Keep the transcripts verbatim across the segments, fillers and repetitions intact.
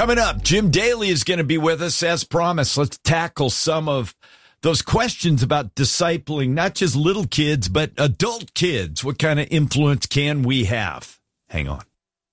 Coming up, Jim Daly is going to be with us as promised. Let's tackle some of those questions about discipling, not just little kids, but adult kids. What kind of influence can we have? Hang on.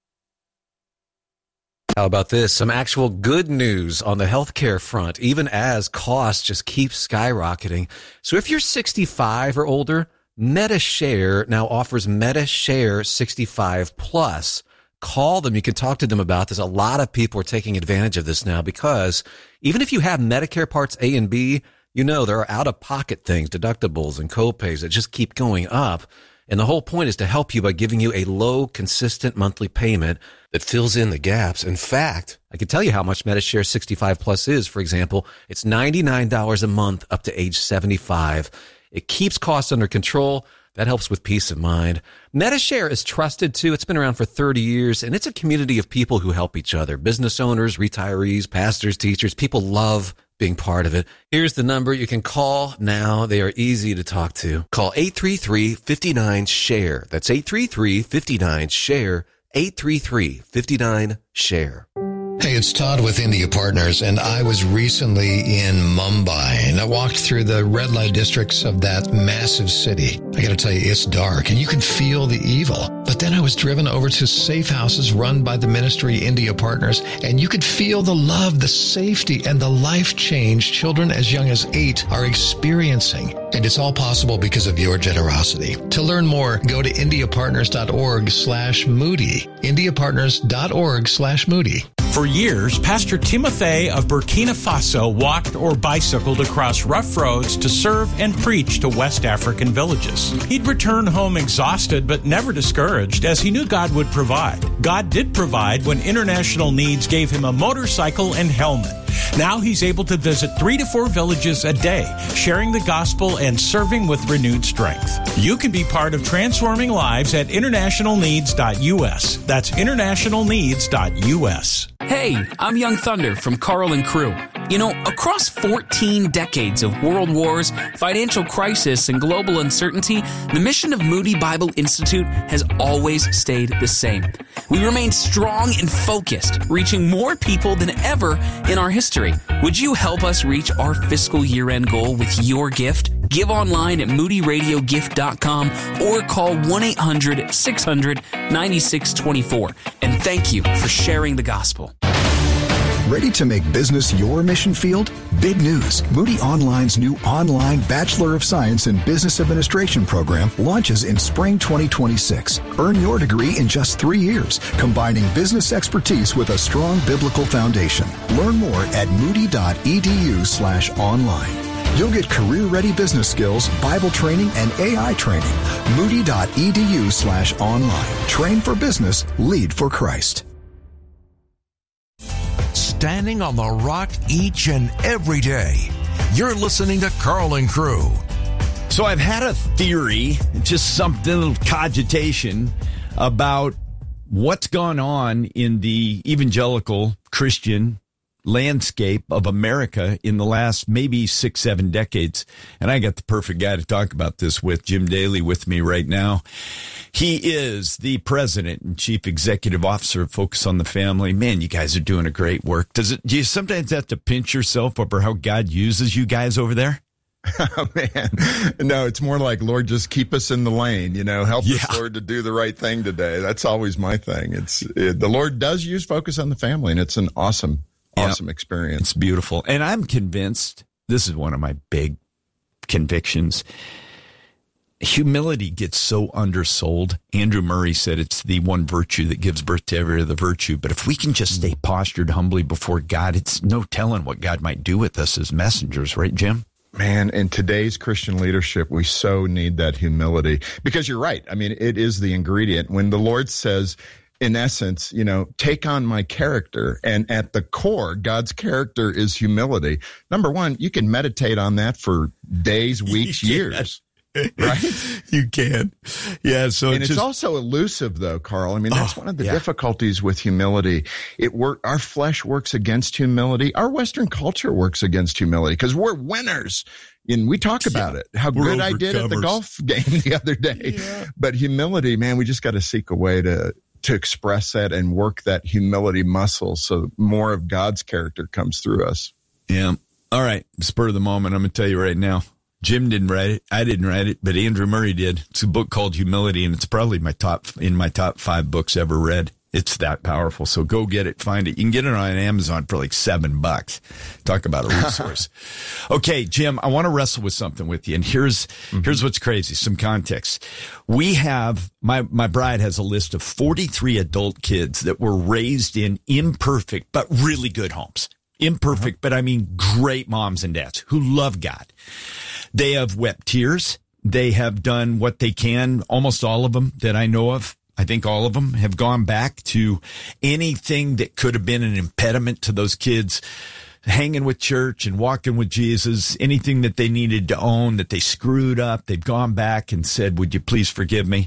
How about this? Some actual good news on the healthcare front, even as costs just keep skyrocketing. So if you're sixty-five or older, MediShare now offers MediShare sixty-five plus. Call them. You can talk to them about this. A lot of people are taking advantage of this now because even if you have Medicare Parts A and B, you know there are out-of-pocket things, deductibles and copays that just keep going up. And the whole point is to help you by giving you a low, consistent monthly payment that fills in the gaps. In fact, I can tell you how much MediShare sixty-five plus is. For example, it's ninety-nine dollars a month up to age seventy-five. It keeps costs under control. That helps with peace of mind. MediShare is trusted, too. It's been around for thirty years, and it's a community of people who help each other. Business owners, retirees, pastors, teachers. People love being part of it. Here's the number you can call now. They are easy to talk to. Call eight three three, five nine, SHARE. That's eight three three, five nine, SHARE. eight three three, five nine, SHARE. Hey, it's Todd with India Partners, and I was recently in Mumbai, and I walked through the red light districts of that massive city. I gotta tell you, it's dark, and you can feel the evil. But then I was driven over to safe houses run by the ministry India Partners, and you could feel the love, the safety, and the life change children as young as eight are experiencing. And it's all possible because of your generosity. To learn more, go to indiapartners.org slash Moody. indiapartners.org slash Moody. For years, Pastor Timothy of Burkina Faso walked or bicycled across rough roads to serve and preach to West African villages. He'd return home exhausted but never discouraged, as he knew God would provide. God did provide when International Needs gave him a motorcycle and helmet. Now he's able to visit three to four villages a day, sharing the gospel and serving with renewed strength. You can be part of transforming lives at international needs dot U S. That's international needs dot U S. Hey, I'm Young Thunder from Carl and Crew. You know, across fourteen decades of world wars, financial crisis, and global uncertainty, the mission of Moody Bible Institute has always stayed the same. We remain strong and focused, reaching more people than ever in our history. Would you help us reach our fiscal year-end goal with your gift? Give online at moody radio gift dot com or call one eight hundred, six hundred, nine six two four. And thank you for sharing the gospel. Ready to make business your mission field? Big news. Moody Online's new online Bachelor of Science in Business Administration program launches in spring twenty twenty-six. Earn your degree in just three years, combining business expertise with a strong biblical foundation. Learn more at moody.edu slash online. You'll get career-ready business skills, Bible training, and A I training. Moody.edu slash online. Train for business, lead for Christ. Standing on the rock each and every day. You're listening to Carl and Crew. So I've had a theory, just something, cogitation, about what's gone on in the evangelical Christian landscape of America in the last maybe six, seven decades. And I got the perfect guy to talk about this with, Jim Daly, with me right now. He is the president and chief executive officer of Focus on the Family. Man, you guys are doing a great work. Does it? Do you sometimes have to pinch yourself over how God uses you guys over there? Oh, man. No, it's more like, Lord, just keep us in the lane, you know, help yeah. us, Lord, to do the right thing today. That's always my thing. It's it, the Lord does use Focus on the Family, and it's an awesome Awesome yep. experience. It's beautiful. And I'm convinced, this is one of my big convictions, humility gets so undersold. Andrew Murray said it's the one virtue that gives birth to every other virtue. But if we can just stay postured humbly before God, it's no telling what God might do with us as messengers, right, Jim? Man, in today's Christian leadership, we so need that humility. Because you're right. I mean, it is the ingredient. When the Lord says, in essence, you know, take on my character. And at the core, God's character is humility. Number one, you can meditate on that for days, weeks, years. Right? You can. Yeah. So and it's, it's just, also elusive, though, Carl. I mean, that's oh, one of the yeah. difficulties with humility. It work. Our flesh works against humility. Our Western culture works against humility because we're winners. And we talk about yeah, it, how good I did at the golf game the other day. Yeah. But humility, man, we just got to seek a way to to express that and work that humility muscle so more of God's character comes through us. Yeah. All right. Spur of the moment. I'm going to tell you right now. Jim didn't write it. I didn't write it, but Andrew Murray did. It's a book called Humility, and it's probably my top in my top five books ever read. It's that powerful. So go get it. Find it. You can get it on Amazon for like seven bucks. Talk about a resource. Okay, Jim, I want to wrestle with something with you. And here's, mm-hmm. here's what's crazy. Some context. We have, my, my bride has a list of forty-three adult kids that were raised in imperfect, but really good homes. Imperfect, uh-huh. but I mean great moms and dads who love God. They have wept tears. They have done what they can. Almost all of them that I know of. I think all of them have gone back to anything that could have been an impediment to those kids hanging with church and walking with Jesus, anything that they needed to own that they screwed up. They've gone back and said, would you please forgive me?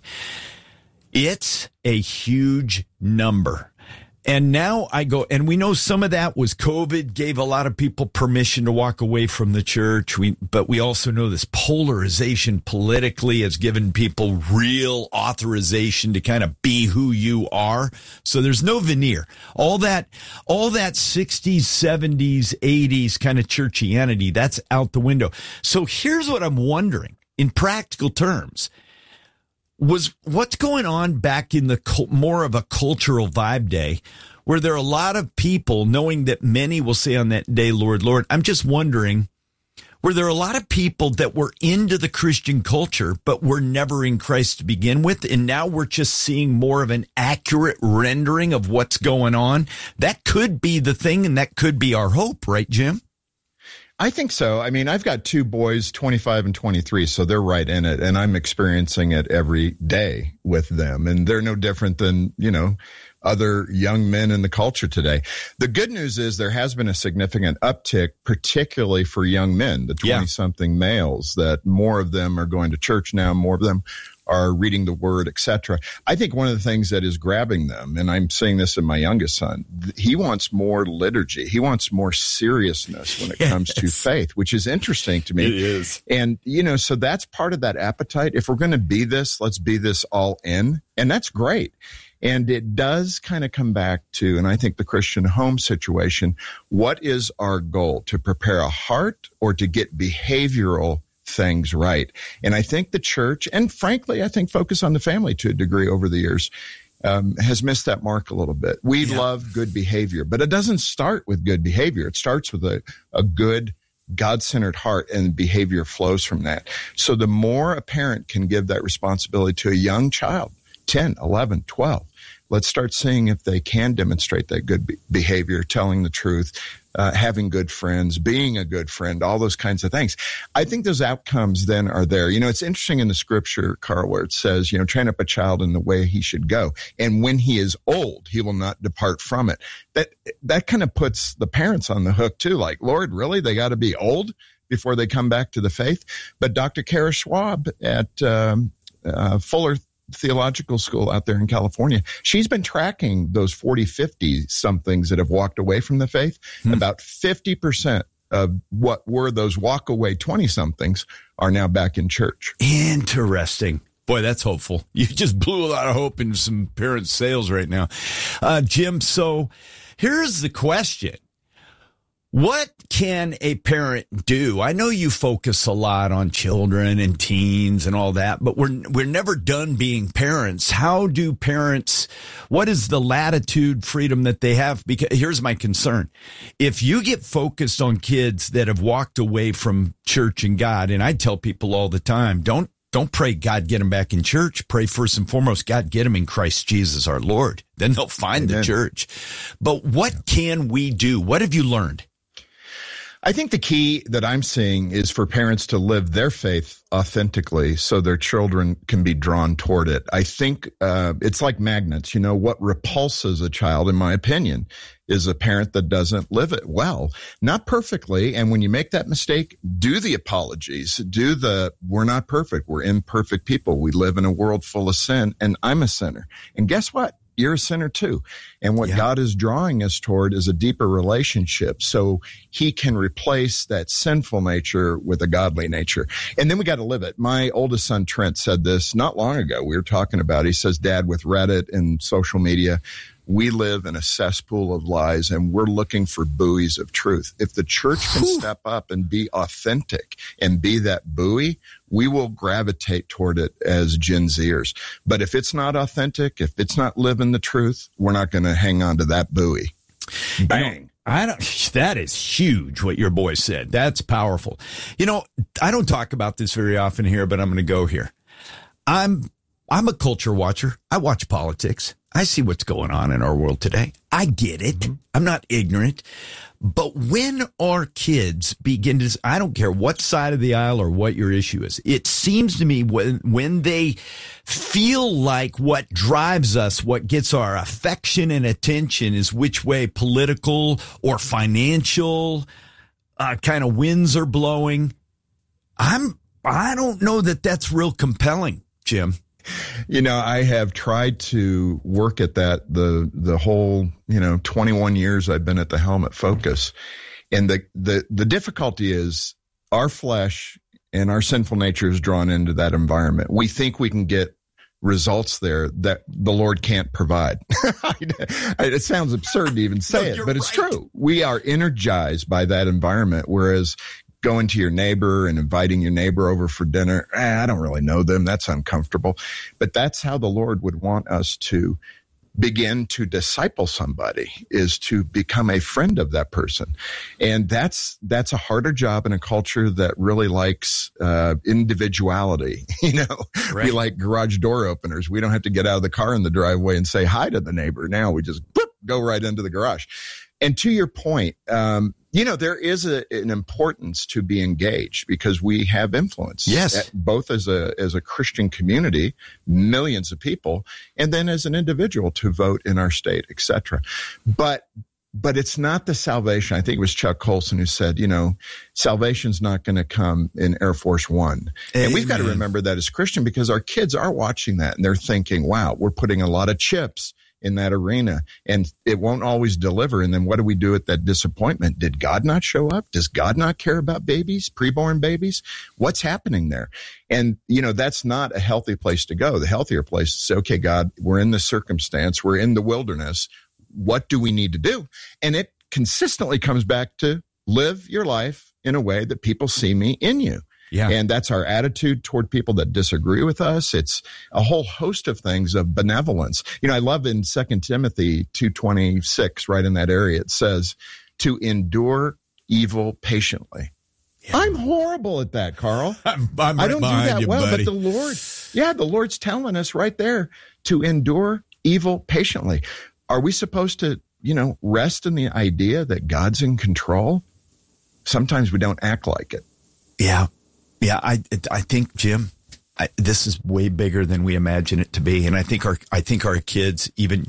It's a huge number. And now I go, and we know some of that was COVID gave a lot of people permission to walk away from the church. We, but we also know this polarization politically has given people real authorization to kind of be who you are. So there's no veneer. All that, all that sixties, seventies, eighties kind of churchianity, that's out the window. So here's what I'm wondering in practical terms. Was what's going on back in the more of a cultural vibe day where there are a lot of people knowing that many will say on that day, Lord, Lord, I'm just wondering, were there a lot of people that were into the Christian culture, but were never in Christ to begin with? And now we're just seeing more of an accurate rendering of what's going on. That could be the thing. And that could be our hope, right, Jim? I think so. I mean, I've got two boys, twenty-five and twenty-three, so they're right in it, and I'm experiencing it every day with them, and they're no different than, you know, other young men in the culture today. The good news is there has been a significant uptick, particularly for young men, the twenty-something yeah. males, that more of them are going to church now, more of them are reading the word, et cetera. I think one of the things that is grabbing them, and I'm seeing this in my youngest son, he wants more liturgy. He wants more seriousness when it yes. comes to faith, which is interesting to me. It is. And, you know, so that's part of that appetite. If we're going to be this, let's be this all in. And that's great. And it does kind of come back to, and I think the Christian home situation, what is our goal? To prepare a heart or to get behavioral things right? And I think the church, and frankly, I think focus on the family to a degree over the years, um, has missed that mark a little bit. We yeah. love good behavior, but it doesn't start with good behavior. It starts with a, a good God-centered heart, and behavior flows from that. So the more a parent can give that responsibility to a young child, ten, eleven, twelve, let's start seeing if they can demonstrate that good be- behavior, telling the truth, uh, having good friends, being a good friend, all those kinds of things. I think those outcomes then are there. You know, it's interesting in the scripture, Carl, where it says, you know, train up a child in the way he should go. And when he is old, he will not depart from it. That, that kind of puts the parents on the hook too. Like, Lord, really? They got to be old before they come back to the faith? But Doctor Kara Schwab at um, uh, Fuller Theological School out there in California, she's been tracking those forty, fifty somethings that have walked away from the faith. Hmm. About fifty percent of what were those walk away twenty somethings are now back in church. Interesting. Boy, that's hopeful. You just blew a lot of hope into some parents' sails right now. Uh, Jim, so here's the question. What can a parent do? I know you focus a lot on children and teens and all that, but we're we're never done being parents. How do parents, what is the latitude, freedom that they have? Because here's my concern. If you get focused on kids that have walked away from church and God, and I tell people all the time, don't Don't pray, God, get them back in church. Pray first and foremost, God, get them in Christ Jesus, our Lord. Then they'll find Amen. The church. But what can we do? What have you learned? I think the key that I'm seeing is for parents to live their faith authentically so their children can be drawn toward it. I think uh, it's like magnets. You know, what repulses a child, in my opinion, is a parent that doesn't live it well. Not perfectly. And when you make that mistake, do the apologies. Do the, we're not perfect. We're imperfect people. We live in a world full of sin, and I'm a sinner. And guess what? you're a sinner too. And what Yeah. God is drawing us toward is a deeper relationship. So he can replace that sinful nature with a godly nature. And then we got to live it. My oldest son, Trent, said this not long ago. We were talking about it. He says, Dad, with Reddit and social media, we live in a cesspool of lies, and we're looking for buoys of truth. If the church can step up and be authentic and be that buoy, we will gravitate toward it as Gen Zers. But if it's not authentic, if it's not living the truth, we're not going to hang on to that buoy. Bang. You know, I don't, that is huge what your boy said. That's powerful. You know, I don't talk about this very often here, but I'm going to go here. I'm, I'm a culture watcher. I watch politics. I see what's going on in our world today. I get it. Mm-hmm. I'm not ignorant. But when our kids begin to, I don't care what side of the aisle or what your issue is, it seems to me when, when they feel like what drives us, what gets our affection and attention is which way political or financial uh, kind of winds are blowing, I'm, I don't know that that's real compelling, Jim. You know, I have tried to work at that the the whole, you know, twenty-one years I've been at the helm at Focus. And the, the, the difficulty is our flesh and our sinful nature is drawn into that environment. We think we can get results there that the Lord can't provide. It sounds absurd to even say no, it, but it's right. True. We are energized by that environment, whereas going to your neighbor and inviting your neighbor over for dinner, eh, I don't really know them. That's uncomfortable. But that's how the Lord would want us to begin to disciple somebody, is to become a friend of that person. And that's that's a harder job in a culture that really likes uh, individuality. You know, right. We like garage door openers. We don't have to get out of the car in the driveway and say hi to the neighbor. Now we just boop, go right into the garage. And to your point, um, you know, there is a, an importance to be engaged because we have influence. Yes. At, both as a as a Christian community, millions of people, and then as an individual to vote in our state, et cetera. But but it's not the salvation. I think it was Chuck Colson who said, you know, salvation's not going to come in Air Force One. Amen. And we've got to remember that as Christian because our kids are watching that and they're thinking, wow, we're putting a lot of chips in that arena and it won't always deliver. And then what do we do at that disappointment? Did God not show up? Does God not care about babies, preborn babies? What's happening there? And, you know, that's not a healthy place to go. The healthier place is say, okay, God, we're in this circumstance. We're in the wilderness. What do we need to do? And it consistently comes back to live your life in a way that people see me in you. Yeah. And that's our attitude toward people that disagree with us. It's a whole host of things of benevolence. You know, I love in Second Timothy two twenty-six, right in that area, it says to endure evil patiently. Yeah. I'm horrible at that, Carl. I'm, I'm right I don't do that you, well, buddy. But the Lord, yeah, the Lord's telling us right there to endure evil patiently. Are we supposed to, you know, rest in the idea that God's in control? Sometimes we don't act like it. Yeah. Yeah, I I think, Jim, I, this is way bigger than we imagine it to be, and I think our I think our kids, even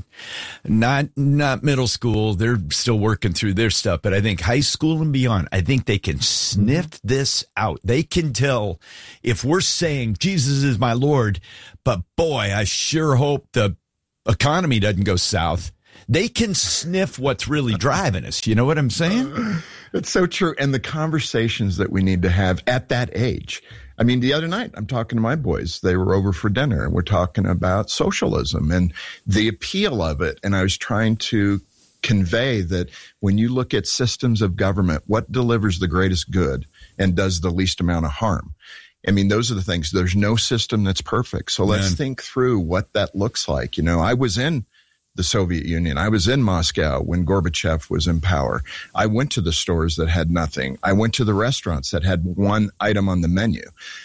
not not middle school, they're still working through their stuff, but I think high school and beyond, I think they can sniff this out. They can tell if we're saying Jesus is my Lord, but boy, I sure hope the economy doesn't go south. They can sniff what's really driving us. You know what I'm saying? It's so true. And the conversations that we need to have at that age. I mean, the other night, I'm talking to my boys. They were over for dinner, and we're talking about socialism and the appeal of it. And I was trying to convey that when you look at systems of government, what delivers the greatest good and does the least amount of harm? I mean, those are the things. There's no system that's perfect. So let's Man. think through what that looks like. You know, I was in the Soviet Union. I was in Moscow when Gorbachev was in power. I went to the stores that had nothing. I went to the restaurants that had one item on the menu.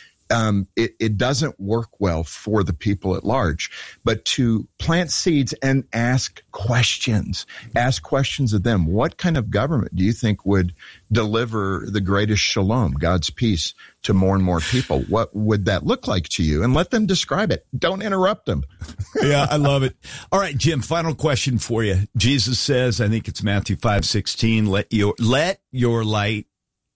Um, it, it doesn't work well for the people at large, but to plant seeds and ask questions, ask questions of them. What kind of government do you think would deliver the greatest shalom, God's peace, to more and more people? What would that look like to you? And let them describe it. Don't interrupt them. Yeah, I love it. All right, Jim, final question for you. Jesus says, I think it's Matthew five sixteen, let your, let your light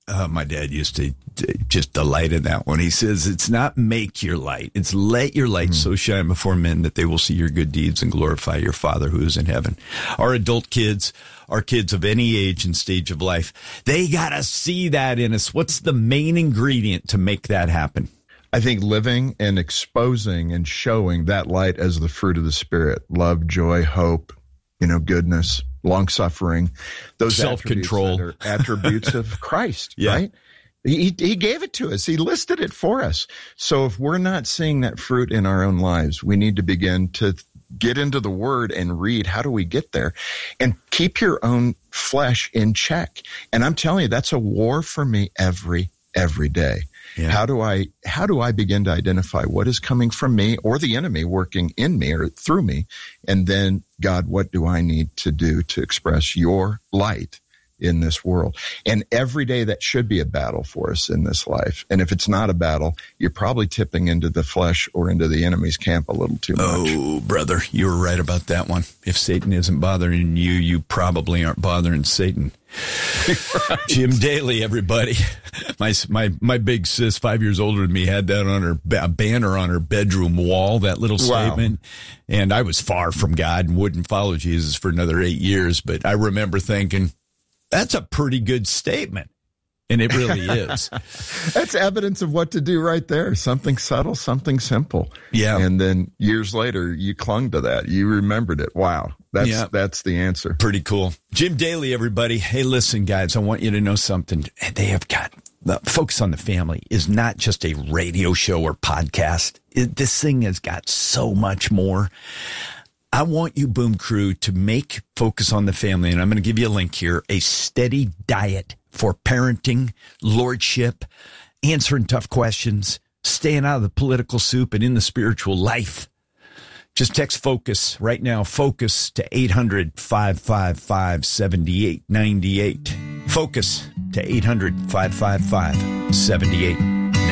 Uh, my dad used to d- just delight in that one. He says, it's not make your light. It's let your light mm. so shine before men that they will see your good deeds and glorify your Father who is in heaven. Our adult kids, our kids of any age and stage of life, they got to see that in us. What's the main ingredient to make that happen? I think living and exposing and showing that light as the fruit of the Spirit, love, joy, hope, you know, goodness, long suffering, those self-control attributes, that are attributes of Christ, yeah. right? He, he gave it to us. He listed it for us. So if we're not seeing that fruit in our own lives, we need to begin to get into the Word and read. How do we get there? And keep your own flesh in check. And I'm telling you, that's a war for me every, every day. Yeah. How do I, how do I begin to identify what is coming from me or the enemy working in me or through me? And then, God, what do I need to do to express your light in this world? And every day that should be a battle for us in this life. And if it's not a battle, you're probably tipping into the flesh or into the enemy's camp a little too much. Oh, brother, you were right about that one. If Satan isn't bothering you, you probably aren't bothering Satan. Right. Jim Daly, everybody. My my my big sis, five years older than me, had that on her a banner on her bedroom wall, that little statement. Wow. And I was far from God and wouldn't follow Jesus for another eight years. But I remember thinking, that's a pretty good statement. And it really is. That's evidence of what to do right there. Something subtle, something simple. Yeah. And then years later, you clung to that. You remembered it. Wow. That's yeah. that's the answer. Pretty cool. Jim Daly, everybody. Hey, listen, guys, I want you to know something. They have got the Focus on the Family is not just a radio show or podcast. It, this thing has got so much more. I want you, Boom Crew, to make Focus on the Family, and I'm going to give you a link here, a steady diet for parenting, lordship, answering tough questions, staying out of the political soup and in the spiritual life. Just text FOCUS right now, FOCUS to eight hundred, five five five, seven eight nine eight. FOCUS to eight hundred, five five five, seven eight